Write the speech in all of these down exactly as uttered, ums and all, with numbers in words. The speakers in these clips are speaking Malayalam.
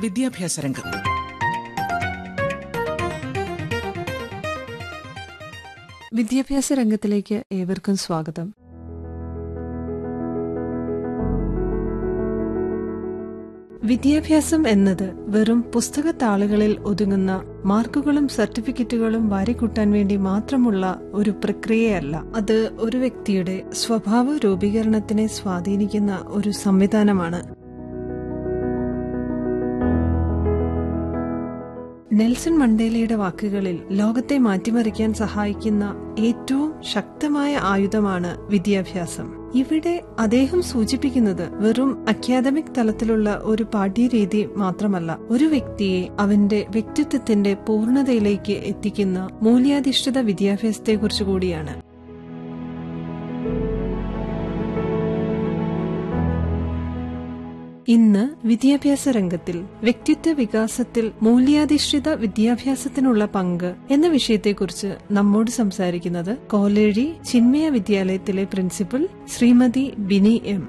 വിദ്യാഭ്യാസ രംഗം. വിദ്യാഭ്യാസ രംഗത്തിലേക്ക് ഏവർക്കും സ്വാഗതം. വിദ്യാഭ്യാസം എന്നത് വെറും പുസ്തകത്താളുകളിൽ ഒതുങ്ങുന്ന മാർക്കുകളും സർട്ടിഫിക്കറ്റുകളും വാരിക്കൂട്ടാൻ വേണ്ടി മാത്രമുള്ള ഒരു പ്രക്രിയയല്ല. അത് ഒരു വ്യക്തിയുടെ സ്വഭാവ രൂപീകരണത്തിനെ സ്വാധീനിക്കുന്ന ഒരു സംവിധാനമാണ്. നെൽസൺ മണ്ടേലയുടെ വാക്കുകളിൽ ലോകത്തെ മാറ്റിമറിക്കാൻ സഹായിക്കുന്ന ഏറ്റവും ശക്തമായ ആയുധമാണ് വിദ്യാഭ്യാസം. ഇവിടെ അദ്ദേഹം സൂചിപ്പിക്കുന്നത് വെറും അക്കാദമിക് തലത്തിലുള്ള ഒരു പാഠ്യരീതി മാത്രമല്ല, ഒരു വ്യക്തിയെ അവന്റെ വ്യക്തിത്വത്തിന്റെ പൂർണ്ണതയിലേക്ക് എത്തിക്കുന്ന മൂല്യാധിഷ്ഠിത വിദ്യാഭ്യാസത്തെക്കുറിച്ച് കൂടിയാണ്. ഇന്ന് വിദ്യാഭ്യാസ രംഗത്തിൽ വ്യക്തിത്വ വികാസത്തിൽ മൂല്യാധിഷ്ഠിത വിദ്യാഭ്യാസത്തിനുള്ള പങ്ക് എന്ന വിഷയത്തെക്കുറിച്ച് നമ്മോട് സംസാരിക്കുന്നത് കോലേഴി ചിന്മയ വിദ്യാലയത്തിലെ പ്രിൻസിപ്പൽ ശ്രീമതി ബിനി എം.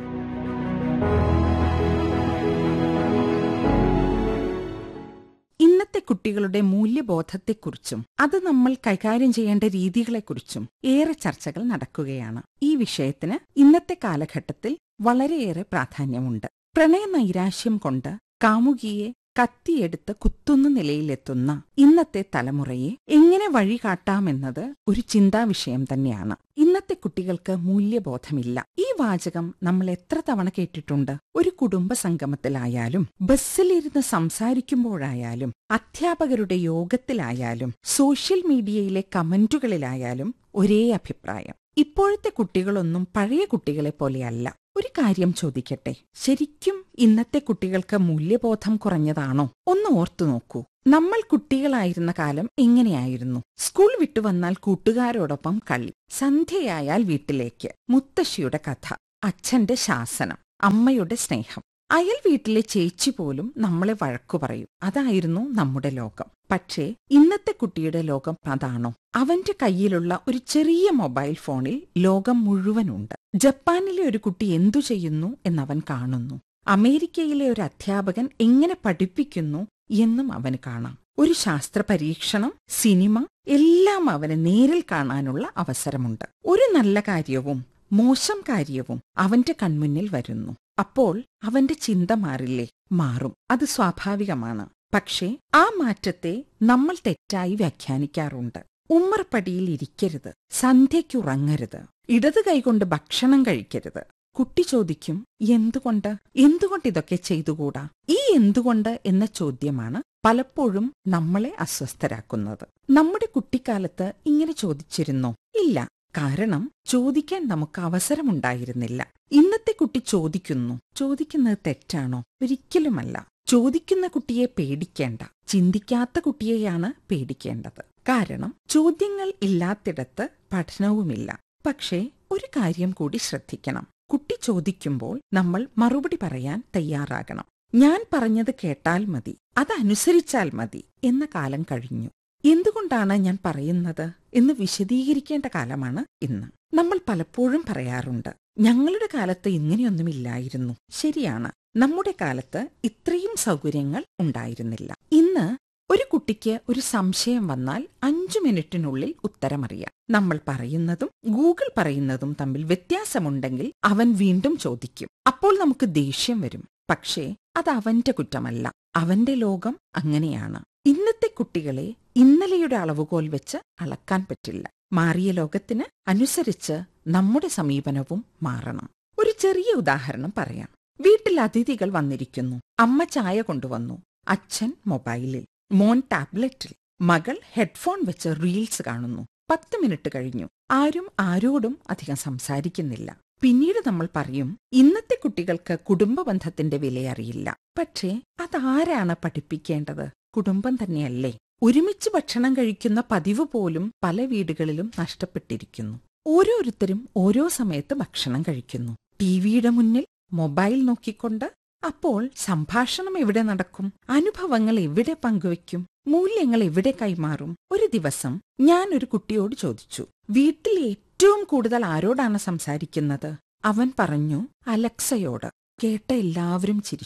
ഇന്നത്തെ കുട്ടികളുടെ മൂല്യബോധത്തെക്കുറിച്ചും അത് നമ്മൾ കൈകാര്യം ചെയ്യേണ്ട രീതികളെക്കുറിച്ചും ഏറെ ചർച്ചകൾ നടക്കുകയാണ്. ഈ വിഷയത്തിന് ഇന്നത്തെ കാലഘട്ടത്തിൽ വളരെയേറെ പ്രാധാന്യമുണ്ട്. പ്രണയനൈരാശ്യം കൊണ്ട് കാമുകിയെ കത്തിയെടുത്ത് കുത്തുന്ന നിലയിലെത്തുന്ന ഇന്നത്തെ തലമുറയെ എങ്ങനെ വഴികാട്ടാമെന്നത് ഒരു ചിന്താവിഷയം തന്നെയാണ്. ഇന്നത്തെ കുട്ടികൾക്ക് മൂല്യബോധമില്ല. ഈ വാചകം നമ്മൾ എത്ര തവണ കേട്ടിട്ടുണ്ട്. ഒരു കുടുംബ സംഗമത്തിലായാലും, ബസ്സിലിരുന്ന് സംസാരിക്കുമ്പോഴായാലും, അധ്യാപകരുടെ യോഗത്തിലായാലും, സോഷ്യൽ മീഡിയയിലെ കമന്റുകളിലായാലും ഒരേ അഭിപ്രായം. ഇപ്പോഴത്തെ കുട്ടികളൊന്നും പഴയ കുട്ടികളെ പോലെയല്ല. ഒരു കാര്യം ചോദിക്കട്ടെ, ശരിക്കും ഇന്നത്തെ കുട്ടികൾക്ക് മൂല്യബോധം കുറഞ്ഞതാണോ? ഒന്ന് ഓർത്തു നോക്കൂ. നമ്മൾ കുട്ടികളായിരുന്ന കാലം എങ്ങനെയായിരുന്നു? സ്കൂൾ വിട്ടുവന്നാൽ കൂട്ടുകാരോടൊപ്പം കളി, സന്ധ്യയായാൽ വീട്ടിലേക്ക്, മുത്തശ്ശിയുടെ കഥ, അച്ഛന്റെ ശാസനം, അമ്മയുടെ സ്നേഹം. അയൽ വീട്ടിലെ ചേച്ചി പോലും നമ്മളെ വഴക്കു പറയും. അതായിരുന്നു നമ്മുടെ ലോകം. പക്ഷേ ഇന്നത്തെ കുട്ടിയുടെ ലോകം അതാണോ? അവന്റെ കയ്യിലുള്ള ഒരു ചെറിയ മൊബൈൽ ഫോണിൽ ലോകം മുഴുവനുണ്ട്. ജപ്പാനിലെ ഒരു കുട്ടി എന്തു ചെയ്യുന്നു എന്നവൻ കാണുന്നു. അമേരിക്കയിലെ ഒരു അധ്യാപകൻ എങ്ങനെ പഠിപ്പിക്കുന്നു എന്നും അവന് കാണാം. ഒരു ശാസ്ത്ര പരീക്ഷണം, സിനിമ എല്ലാം അവന് നേരിൽ കാണാനുള്ള അവസരമുണ്ട്. ഒരു നല്ല കാര്യവും മോശം കാര്യവും അവന്റെ കൺമുന്നിൽ വരുന്നു. അപ്പോൾ അവന്റെ ചിന്ത മാറില്ലേ? മാറും. അത് സ്വാഭാവികമാണ്. പക്ഷേ ആ മാറ്റത്തെ നമ്മൾ തെറ്റായി വ്യാഖ്യാനിക്കാറുണ്ട്. ഉമ്മറപ്പടിയിൽ ഇരിക്കരുത്, സന്ധ്യയ്ക്കുറങ്ങരുത്, ഇടതു കൈകൊണ്ട് ഭക്ഷണം കഴിക്കരുത്. കുട്ടി ചോദിക്കും, എന്തുകൊണ്ട് എന്തുകൊണ്ട് ഇതൊക്കെ ചെയ്തുകൂടാ? ഈ എന്തുകൊണ്ട് എന്ന ചോദ്യമാണ് പലപ്പോഴും നമ്മളെ അസ്വസ്ഥരാക്കുന്നത്. നമ്മുടെ കുട്ടിക്കാലത്ത് ഇങ്ങനെ ചോദിച്ചിരുന്നോ? ഇല്ല. കാരണം ചോദിക്കാൻ നമുക്ക് അവസരമുണ്ടായിരുന്നില്ല. ഇന്നത്തെ കുട്ടി ചോദിക്കുന്നു. ചോദിക്കുന്നത് തെറ്റാണോ? ഒരിക്കലുമല്ല. ചോദിക്കുന്ന കുട്ടിയെ പേടിക്കേണ്ട, ചിന്തിക്കാത്ത കുട്ടിയെയാണ് പേടിക്കേണ്ടത്. കാരണം ചോദ്യങ്ങൾ ഇല്ലാത്തിടത്ത് പഠനവുമില്ല. പക്ഷേ ഒരു കാര്യം കൂടി ശ്രദ്ധിക്കണം. കുട്ടി ചോദിക്കുമ്പോൾ നമ്മൾ മറുപടി പറയാൻ തയ്യാറാകണം. ഞാൻ പറഞ്ഞത് കേട്ടാൽ മതി, അതനുസരിച്ചാൽ മതി എന്ന കാലം കഴിഞ്ഞു. എന്തുകൊണ്ടാണ് ഞാൻ പറയുന്നത് എന്ന് വിശദീകരിക്കേണ്ട കാലമാണ് ഇന്ന്. നമ്മൾ പലപ്പോഴും പറയാറുണ്ട്, ഞങ്ങളുടെ കാലത്ത് ഇങ്ങനെയൊന്നുമില്ലായിരുന്നു. ശരിയാണ്, നമ്മുടെ കാലത്ത് ഇത്രയും സൗകര്യങ്ങൾ ഉണ്ടായിരുന്നില്ല. ഇന്ന് ഒരു കുട്ടിക്ക് ഒരു സംശയം വന്നാൽ അഞ്ചു മിനിറ്റിനുള്ളിൽ ഉത്തരമറിയാം. നമ്മൾ പറയുന്നതും ഗൂഗിൾ പറയുന്നതും തമ്മിൽ വ്യത്യാസമുണ്ടെങ്കിൽ അവൻ വീണ്ടും ചോദിക്കും. അപ്പോൾ നമുക്ക് ദേഷ്യം വരും. പക്ഷേ അത് അവന്റെ കുറ്റമല്ല. അവന്റെ ലോകം അങ്ങനെയാണ്. ഇന്നത്തെ കുട്ടികളെ ഇന്നലെയുടെ അളവുകോൽ വെച്ച് അളക്കാൻ പറ്റില്ല. മാറിയ ലോകത്തിന് അനുസരിച്ച് നമ്മുടെ സമീപനവും മാറണം. ഒരു ചെറിയ ഉദാഹരണം പറയാം. വീട്ടിൽ അതിഥികൾ വന്നിരിക്കുന്നു. അമ്മ ചായ കൊണ്ടുവന്നു. അച്ഛൻ മൊബൈലിൽ, മോൻ ടാബ്ലറ്റിൽ, മകൾ ഹെഡ്ഫോൺ വെച്ച് റീൽസ് കാണുന്നു. പത്ത് മിനിറ്റ് കഴിഞ്ഞു. ആരും ആരോടും അധികം സംസാരിക്കുന്നില്ല. പിന്നീട് നമ്മൾ പറയും, ഇന്നത്തെ കുട്ടികൾക്ക് കുടുംബബന്ധത്തിന്റെ വിലയറിയില്ല. പക്ഷേ അതാരാണ് പഠിപ്പിക്കേണ്ടത്? കുടുംബം തന്നെയല്ലേ? ഒരുമിച്ച് ഭക്ഷണം കഴിക്കുന്ന പതിവ് പോലും പല വീടുകളിലും നഷ്ടപ്പെട്ടിരിക്കുന്നു. ഓരോരുത്തരും ഓരോ സമയത്ത് ഭക്ഷണം കഴിക്കുന്നു. ടിവിയുടെ മുന്നിൽ മൊബൈൽ നോക്കിക്കൊണ്ട്. അപ്പോൾ സംഭാഷണം എവിടെ നടക്കും? അനുഭവങ്ങൾ എവിടെ പങ്കുവയ്ക്കും? മൂല്യങ്ങൾ എവിടെ കൈമാറും? ഒരു ദിവസം ഞാൻ ഒരു കുട്ടിയോട് ചോദിച്ചു, വീട്ടിൽ ഏറ്റവും കൂടുതൽ ആരോടാണ് സംസാരിക്കുന്നത്? അവൻ പറഞ്ഞു, അലക്സയോട്. കേട്ട എല്ലാവരും ചിരിച്ചു.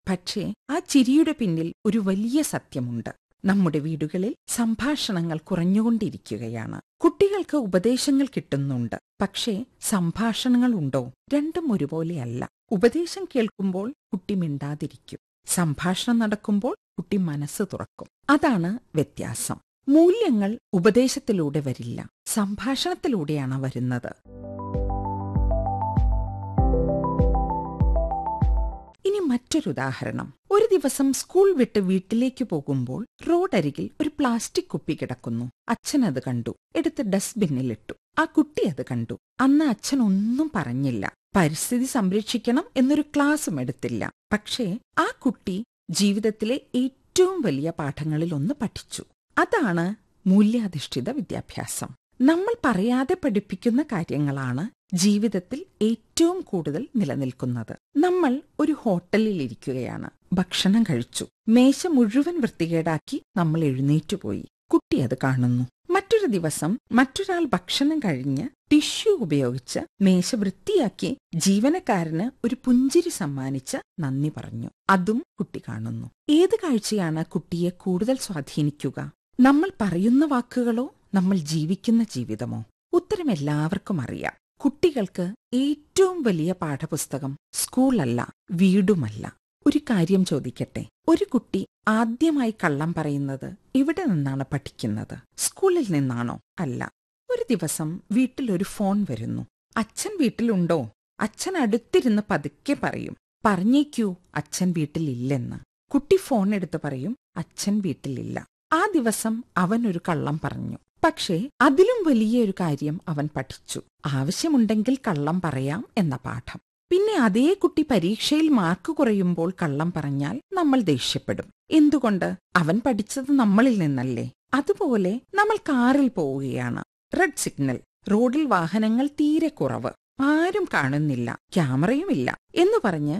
പക്ഷേ ആ ചിരിയുടെ പിന്നിൽ ഒരു വലിയ സത്യമുണ്ട്. നമ്മുടെ വീടുകളിൽ സംഭാഷണങ്ങൾ കുറഞ്ഞുകൊണ്ടിരിക്കുകയാണ്. കുട്ടികൾക്ക് ഉപദേശങ്ങൾ കിട്ടുന്നുണ്ട്, പക്ഷേ സംഭാഷണങ്ങൾ ഉണ്ടോ? രണ്ടും ഒരുപോലെയല്ല. ഉപദേശം കേൾക്കുമ്പോൾ കുട്ടി മിണ്ടാതിരിക്കും, സംഭാഷണം നടക്കുമ്പോൾ കുട്ടി മനസ്സ് തുറക്കും. അതാണ് വ്യത്യാസം. മൂല്യങ്ങൾ ഉപദേശത്തിലൂടെ വരില്ല, സംഭാഷണത്തിലൂടെയാണ് വരുന്നത്. ഇനി മറ്റൊരുദാഹരണം. ഒരു ദിവസം സ്കൂൾ വിട്ട് വീട്ടിലേക്ക് പോകുമ്പോൾ റോഡരികിൽ ഒരു പ്ലാസ്റ്റിക് കുപ്പി കിടക്കുന്നു. അച്ഛൻ അത് കണ്ടു, എടുത്ത് ഡസ്റ്റ്ബിന്നിലിട്ടു. ആ കുട്ടി അത് കണ്ടു. അന്ന് അച്ഛൻ ഒന്നും പറഞ്ഞില്ല, പരിസ്ഥിതി സംരക്ഷിക്കണം എന്നൊരു ക്ലാസും എടുത്തില്ല. പക്ഷേ ആ കുട്ടി ജീവിതത്തിലെ ഏറ്റവും വലിയ പാഠങ്ങളിൽ ഒന്ന് പഠിച്ചു. അതാണ് മൂല്യാധിഷ്ഠിത വിദ്യാഭ്യാസം. നമ്മൾ പറയാതെ പഠിപ്പിക്കുന്ന കാര്യങ്ങളാണ് ജീവിതത്തിൽ ഏറ്റവും കൂടുതൽ നിലനിൽക്കുന്നത്. നമ്മൾ ഒരു ഹോട്ടലിൽ ഇരിക്കുകയാണ്, ഭക്ഷണം കഴിച്ചു, മേശ മുഴുവൻ വൃത്തികേടാക്കി നമ്മൾ എഴുന്നേറ്റുപോയി. കുട്ടി അത് കാണുന്നു. മറ്റൊരു ദിവസം മറ്റൊരാൾ ഭക്ഷണം കഴിഞ്ഞ് ടിഷ്യൂ ഉപയോഗിച്ച് മേശ വൃത്തിയാക്കി ജീവനക്കാരന് ഒരു പുഞ്ചിരി സമ്മാനിച്ച് നന്ദി പറഞ്ഞു. അതും കുട്ടി കാണുന്നു. ഏത് കാഴ്ചയാണ് കുട്ടിയെ കൂടുതൽ സ്വാധീനിക്കുക? നമ്മൾ പറയുന്ന വാക്കുകളോ നമ്മൾ ജീവിക്കുന്ന ജീവിതമോ? ഉത്തരം എല്ലാവർക്കും അറിയാം. കുട്ടികൾക്ക് ഏറ്റവും വലിയ പാഠപുസ്തകം സ്കൂളല്ല, വീടുമല്ല. ഒരു കാര്യം ചോദിക്കട്ടെ, ഒരു കുട്ടി ആദ്യമായി കള്ളം പറയുന്നത് എവിടെ നിന്നാണ് പഠിക്കുന്നത്? സ്കൂളിൽ നിന്നാണോ? അല്ല. ഒരു ദിവസം വീട്ടിലൊരു ഫോൺ വരുന്നു. അച്ഛൻ വീട്ടിലുണ്ടോ? അച്ഛൻ അടുത്തിരുന്ന് പതുക്കെ പറയും, പറഞ്ഞേക്കൂ അച്ഛൻ വീട്ടിലില്ലെന്ന്. കുട്ടി ഫോൺ എടുത്ത് പറയും, അച്ഛൻ വീട്ടിലില്ല. ആ ദിവസം അവൻ ഒരു കള്ളം പറഞ്ഞു. പക്ഷേ അതിലും വലിയൊരു കാര്യം അവൻ പഠിച്ചു. ആവശ്യമുണ്ടെങ്കിൽ കള്ളം പറയാം എന്ന പാഠം. പിന്നെ അതേ കുട്ടി പരീക്ഷയിൽ മാർക്ക് കുറയുമ്പോൾ കള്ളം പറഞ്ഞാൽ നമ്മൾ ദേഷ്യപ്പെടും. എന്തുകൊണ്ട്? അവൻ പഠിച്ചത് നമ്മളിൽ നിന്നല്ലേ. അതുപോലെ നമ്മൾ കാറിൽ പോവുകയാണ്. റെഡ് സിഗ്നൽ, റോഡിൽ വാഹനങ്ങൾ തീരെ കുറവ്, ആരും കാണുന്നില്ല, ക്യാമറയുമില്ല എന്ന് പറഞ്ഞ്